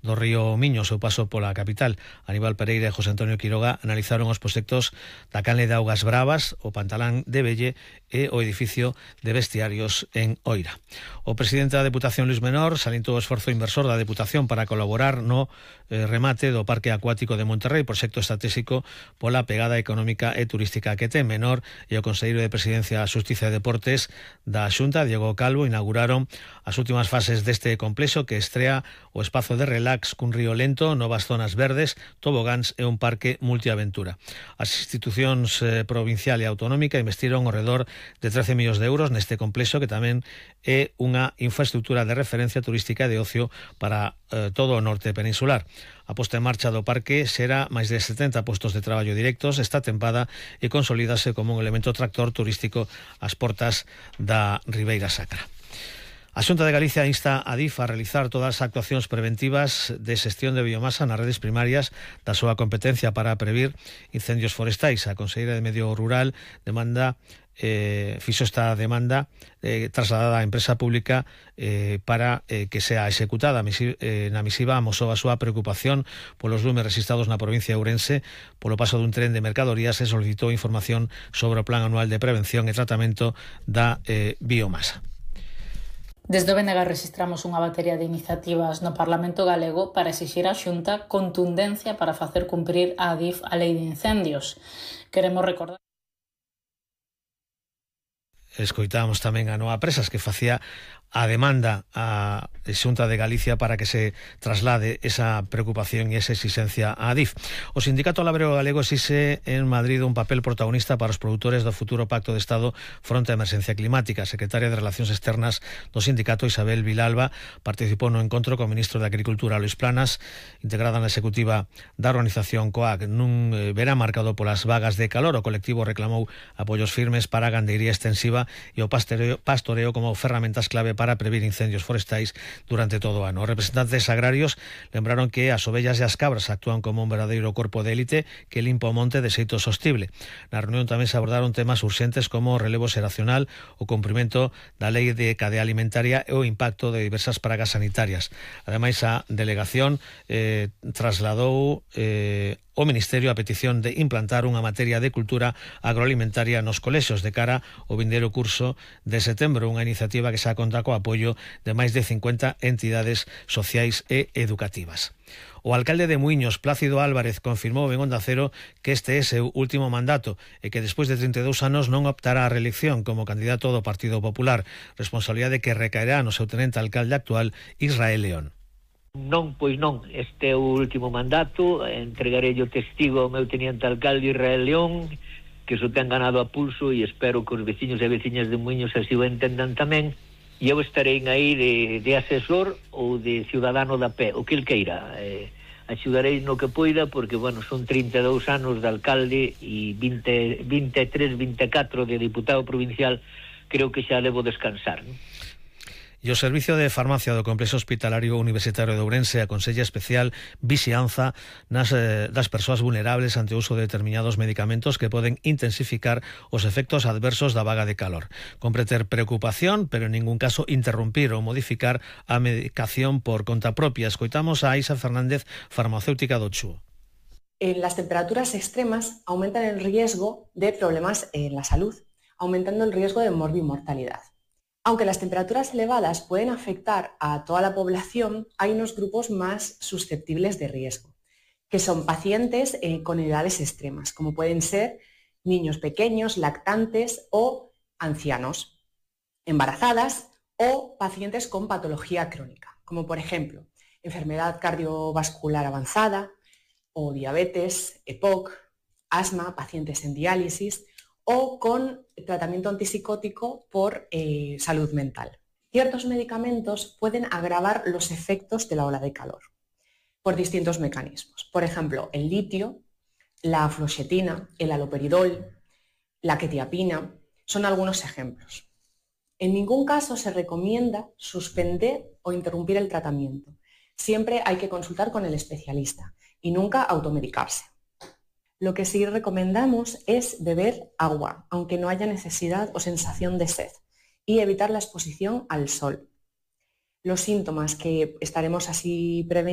do río Miño, o seu paso pola capital. Aníbal Pereira e José Antonio Quiroga analizaron os proxectos da canle de Augas Bravas, o Pantalán de Velle e o edificio de vestiarios en Oira. O presidente da Deputación, Luis Menor, salientou o esforzo inversor da Deputación para colaborar no remate do Parque Acuático de Monterrey, proxecto estratégico pola pegada económica e turística que ten. Menor e o conselleiro de Presidencia, Xustiza e Deportes da Xunta, Diego Calvo, inauguraron as últimas fases deste complexo que estrea o espazo de relax cun río lento, novas zonas verdes, tobogáns e un parque multiaventura. As institucións provincial e autonómica investiron ao redor de 13 millóns de euros neste complexo, que tamén é unha infraestructura de referencia turística e de ocio para todo o norte peninsular. A posta en marcha do parque será máis de 70 postos de traballo directos esta tempada e consolídase como un elemento tractor turístico ás portas da Ribeira Sacra. A Xunta de Galicia insta a DIF a realizar todas as actuacións preventivas de xestión de biomasa nas redes primarias da súa competencia para previr incendios forestais. A conselleira de Medio Rural fixo esta demanda trasladada á empresa pública para que sea executada. Na misiva amosou a súa preocupación polos lumes rexistrados na provincia de Ourense polo paso dun tren de mercadorías e solicitou información sobre o Plan Anual de Prevención e Tratamento da biomasa. Desde o BNG registramos unha batería de iniciativas no Parlamento galego para exixir á Xunta contundencia para facer cumprir a DIF a Lei de Incendios. Queremos recordar... Escoitamos tamén a Noa Presas, que facía a demanda á Xunta de Galicia para que se traslade esa preocupación e esa exigencia á DIF. O Sindicato Labrego Galego exixe en Madrid un papel protagonista para os produtores do futuro Pacto de Estado fronte á emerxencia climática. A secretaria de Relacións Externas do sindicato, Isabel Vilalba, participou no encontro co ministro de Agricultura, Luis Planas, integrada na executiva da organización COAG. Nun verán marcado polas vagas de calor, o colectivo reclamou apoios firmes para a gandeiría extensiva e o pastoreo como ferramentas clave para prevenir incendios forestais durante todo o ano. Os representantes agrarios lembraron que as ovellas e as cabras actúan como un verdadeiro corpo de élite que limpa o monte de xeito sostible. Na reunión tamén se abordaron temas urxentes como o relevo xeracional, o cumprimento da lei de cadea alimentaria e o impacto de diversas pragas sanitarias. Ademais, a delegación trasladou o Ministerio a petición de implantar unha materia de cultura agroalimentaria nos colexios de cara ao vindeiro curso de setembro, unha iniciativa que xa conta co apoio de máis de 50 entidades sociais e educativas. O alcalde de Muíños, Plácido Álvarez, confirmou en Onda Cero que este é seu último mandato e que despois de 32 anos non optará á reelección como candidato do Partido Popular, responsabilidade que recaerá no seu tenente alcalde actual, Israel León. Non, pois non, este é o último mandato, entregarei o testigo ao meu teniente alcalde Israel León, que se ten ganado a pulso e espero que os veciños e veciñas de Muiños así o entendan tamén, e eu estarei aí de asesor ou de ciudadano da pé, o que el queira. Axudarei no que poida porque, bueno, son 32 anos de alcalde e 23, 24 de diputado provincial, creo que xa levo descansar, non? E o Servicio de Farmacia do Complexo Hospitalario Universitario de Ourense aconsella especial vixianza das persoas vulnerables ante o uso de determinados medicamentos que poden intensificar os efectos adversos da vaga de calor. Compre ter preocupación, pero en ningún caso interrumpir ou modificar a medicación por conta propia. Escoitamos a Isa Fernández, farmacéutica do Chúo. Las temperaturas extremas aumentan el riesgo de problemas en la salud, aumentando el riesgo de morbimortalidad. Aunque las temperaturas elevadas pueden afectar a toda la población, hay unos grupos más susceptibles de riesgo, que son pacientes con edades extremas, como pueden ser niños pequeños, lactantes o ancianos, embarazadas o pacientes con patología crónica, como por ejemplo enfermedad cardiovascular avanzada o diabetes, EPOC, asma, pacientes en diálisis o con tratamiento antipsicótico por salud mental. Ciertos medicamentos pueden agravar los efectos de la ola de calor por distintos mecanismos. Por ejemplo, el litio, la fluoxetina, el haloperidol, la quetiapina, son algunos ejemplos. En ningún caso se recomienda suspender o interrumpir el tratamiento. Siempre hay que consultar con el especialista y nunca automedicarse. Lo que sí recomendamos es beber agua, aunque no haya necesidad o sensación de sed, y evitar la exposición al sol. Los síntomas que estaremos así preveniendo